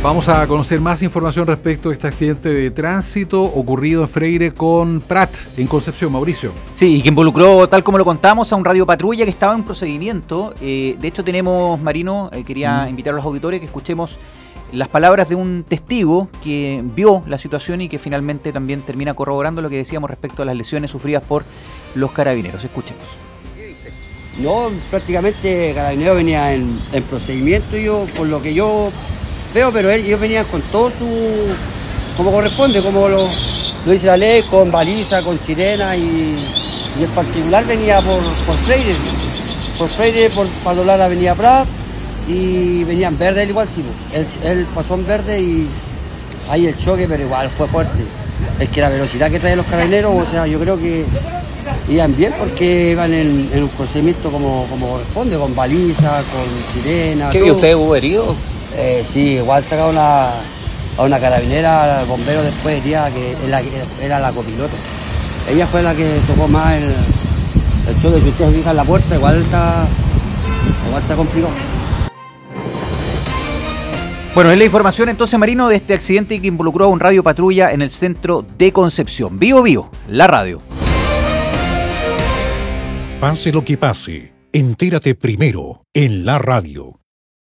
Vamos a conocer más información respecto a este accidente de tránsito ocurrido en Freire con Prat, en Concepción. Mauricio. Sí, y que involucró, tal como lo contamos, a un radiopatrulla que estaba en procedimiento. De hecho, tenemos, Marino, quería invitar a los auditores que escuchemos las palabras de un testigo que vio la situación y que finalmente también termina corroborando lo que decíamos respecto a las lesiones sufridas por los carabineros. Escuchemos. No, prácticamente Carabineros venía en procedimiento, yo por lo que yo veo, pero ellos venían con todo como corresponde, como lo dice la ley, con baliza, con sirena y en particular venía por Freire, para doblar la avenida Prat y venía en verde él igual, sí, él pasó en verde y ahí el choque, pero igual fue fuerte. Es que la velocidad que traen los Carabineros, o sea, yo creo que iban bien porque iban en un procedimiento como corresponde, con baliza, con sirena. ¿Qué vio usted? ¿Hubo herido? Sí, igual sacaron a una carabinera, al bombero después del día, que era la copiloto. Ella fue la que tocó más el choque. Si ustedes fijan la puerta, igual está complicado. Bueno, es la información entonces, Marino, de este accidente que involucró a un radiopatrulla en el centro de Concepción. Vivo, la radio. Pase lo que pase, entérate primero en la radio.